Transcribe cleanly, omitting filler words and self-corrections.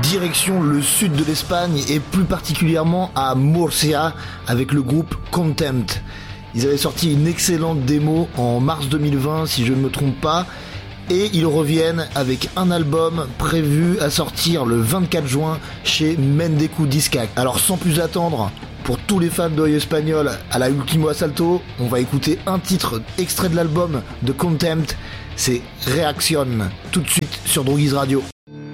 Direction le sud de l'Espagne et plus particulièrement à Murcia avec le groupe Contempt. Ils avaient sorti une excellente démo en mars 2020 si je ne me trompe pas, et ils reviennent avec un album prévu à sortir le 24 juin chez Mendeku Discac. Alors sans plus attendre, pour tous les fans d'Oeil Espagnol à la Ultimo Assalto, on va écouter un titre extrait de l'album de Contempt, c'est Reaction, tout de suite sur Droguise Radio.